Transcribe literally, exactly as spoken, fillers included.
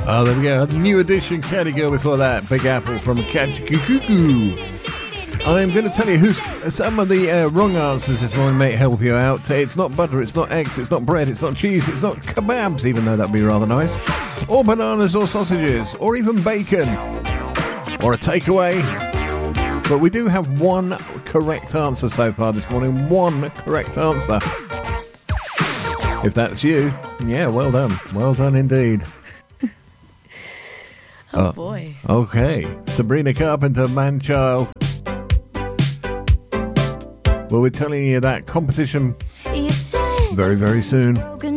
Oh, there we go. New edition Candy Girl before that. Big Apple from Kajakuku. I'm going to tell you who's some of the uh, wrong answers this morning may help you out. It's not butter, it's not eggs, it's not bread, it's not cheese, it's not kebabs, even though that'd be rather nice. Or bananas or sausages, or even bacon. Or a takeaway. But we do have one correct answer so far this morning. One correct answer. If that's you, yeah, well done. Well done indeed. oh, oh, boy. Okay. Sabrina Carpenter, Man-Child. Well, we're telling you that competition very, very soon.